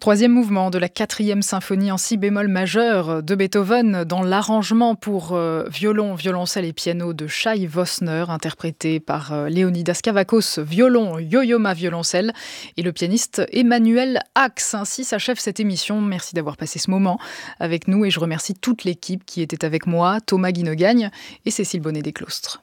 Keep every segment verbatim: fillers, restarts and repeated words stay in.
Troisième mouvement de la quatrième symphonie en si bémol majeur de Beethoven dans l'arrangement pour euh, violon, violoncelle et piano de Shai Vossner, interprété par euh, Leonidas Kavakos, violon, yo-yo-ma violoncelle et le pianiste Emmanuel Ax. Ainsi s'achève cette émission. Merci d'avoir passé ce moment avec nous et je remercie toute l'équipe qui était avec moi, Thomas Guinogagne et Cécile Bonnet-Desclostres.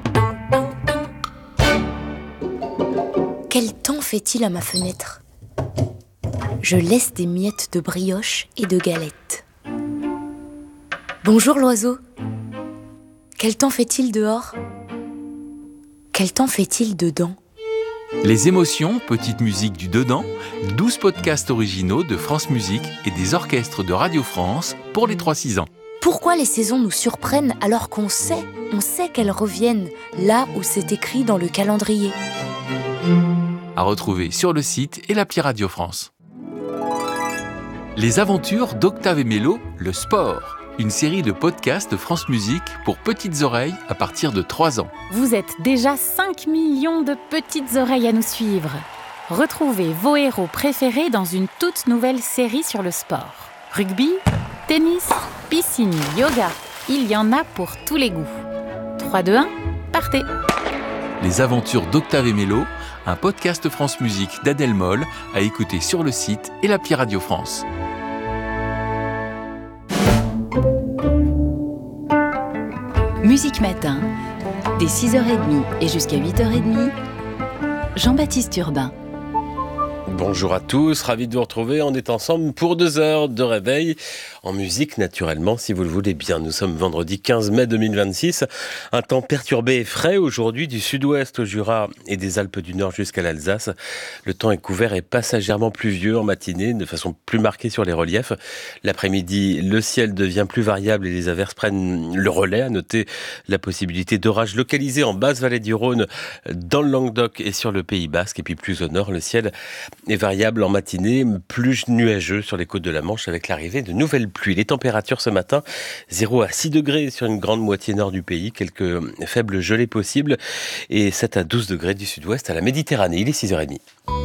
Quel temps fait-il à ma fenêtre ? Je laisse des miettes de brioche et de galettes. Bonjour l'oiseau. Quel temps fait-il dehors ? Quel temps fait-il dedans ? Les émotions, petite musique du dedans, douze podcasts originaux de France Musique et des orchestres de Radio France pour les trois six ans. Pourquoi les saisons nous surprennent alors qu'on sait, on sait qu'elles reviennent là où c'est écrit dans le calendrier ? À retrouver sur le site et l'appli Radio France. Les aventures d'Octave et Mélo, le sport. Une série de podcasts de France Musique pour petites oreilles à partir de trois ans. Vous êtes déjà cinq millions de petites oreilles à nous suivre. Retrouvez vos héros préférés dans une toute nouvelle série sur le sport. Rugby, tennis, piscine, yoga. Il y en a pour tous les goûts. trois, deux, un, partez! Les aventures d'Octave et Mélo, un podcast France Musique d'Adèle Moll à écouter sur le site et l'appli Radio France. Musique Matin, dès six heures trente et jusqu'à huit heures trente, Jean-Baptiste Urbain. Bonjour à tous, ravi de vous retrouver. On est ensemble pour deux heures de réveil en musique naturellement, si vous le voulez bien. Nous sommes vendredi quinze mai deux mille vingt-six. Un temps perturbé et frais aujourd'hui du sud-ouest au Jura et des Alpes du Nord jusqu'à l'Alsace. Le temps est couvert et passagèrement pluvieux en matinée, de façon plus marquée sur les reliefs. L'après-midi, le ciel devient plus variable et les averses prennent le relais. À noter la possibilité d'orages localisés en basse vallée du Rhône, dans le Languedoc et sur le Pays Basque. Et puis plus au nord, le ciel est variable en matinée, plus nuageux sur les côtes de la Manche avec l'arrivée de nouvelles pluies. Les températures ce matin, zéro à six degrés sur une grande moitié nord du pays, quelques faibles gelées possibles et sept à douze degrés du sud-ouest à la Méditerranée. Il est six heures trente.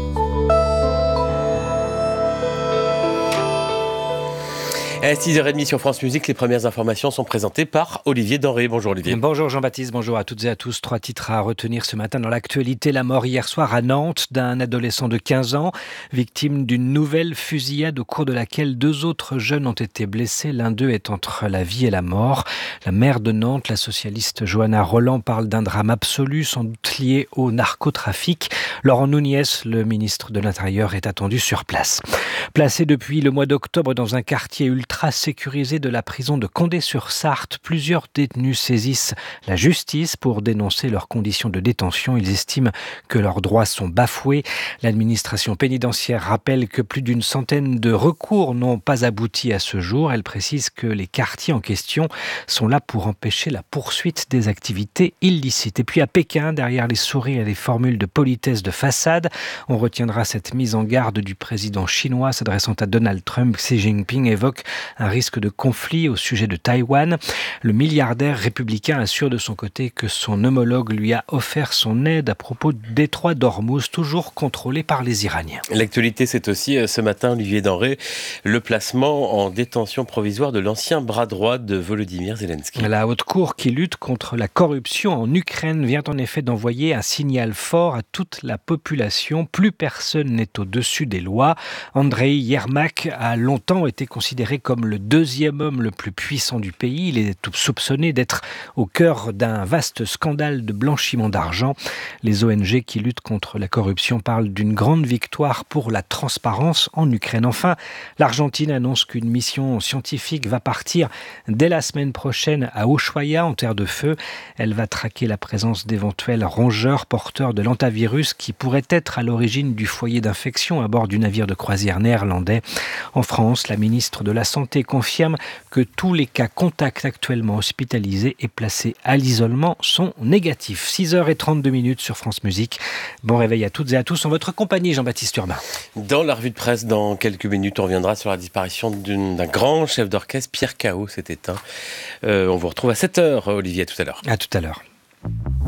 À six heures trente sur France Musique, les premières informations sont présentées par Olivier Denré. Bonjour Olivier. Bonjour Jean-Baptiste, bonjour à toutes et à tous. Trois titres à retenir ce matin dans l'actualité. La mort hier soir à Nantes d'un adolescent de quinze ans, victime d'une nouvelle fusillade au cours de laquelle deux autres jeunes ont été blessés. L'un d'eux est entre la vie et la mort. La maire de Nantes, la socialiste Johanna Roland, parle d'un drame absolu, sans doute lié au narcotrafic. Laurent Nunez, le ministre de l'Intérieur, est attendu sur place. Placé depuis le mois d'octobre dans un quartier ultra sécurisé de la prison de Condé-sur-Sarthe, plusieurs détenus saisissent la justice pour dénoncer leurs conditions de détention. Ils estiment que leurs droits sont bafoués. L'administration pénitentiaire rappelle que plus d'une centaine de recours n'ont pas abouti à ce jour. Elle précise que les quartiers en question sont là pour empêcher la poursuite des activités illicites. Et puis à Pékin, derrière les sourires et les formules de politesse de façade, on retiendra cette mise en garde du président chinois s'adressant à Donald Trump. Xi Jinping évoque un risque de conflit au sujet de Taïwan. Le milliardaire républicain assure de son côté que son homologue lui a offert son aide à propos du détroit d'Ormuz, toujours contrôlé par les Iraniens. L'actualité, c'est aussi ce matin, Olivier Denré, le placement en détention provisoire de l'ancien bras droit de Volodymyr Zelensky. La haute cour qui lutte contre la corruption en Ukraine vient en effet d'envoyer un signal fort à toute la population. Plus personne n'est au-dessus des lois. Andrei Yermak a longtemps été considéré comme comme le deuxième homme le plus puissant du pays. Il est soupçonné d'être au cœur d'un vaste scandale de blanchiment d'argent. Les O N G qui luttent contre la corruption parlent d'une grande victoire pour la transparence en Ukraine. Enfin, l'Argentine annonce qu'une mission scientifique va partir dès la semaine prochaine à Ushuaia, en terre de feu. Elle va traquer la présence d'éventuels rongeurs porteurs de l'hantavirus qui pourraient être à l'origine du foyer d'infection à bord du navire de croisière néerlandais. En France, la ministre de la Santé confirme que tous les cas contacts actuellement hospitalisés et placés à l'isolement sont négatifs. six heures trente-deux minutes sur France Musique. Bon réveil à toutes et à tous en votre compagnie, Jean-Baptiste Urbain. Dans la revue de presse, dans quelques minutes, on reviendra sur la disparition d'une, d'un grand chef d'orchestre, Pierre Cao, s'est éteint. Euh, on vous retrouve à sept heures, Olivier, à tout à l'heure. À tout à l'heure.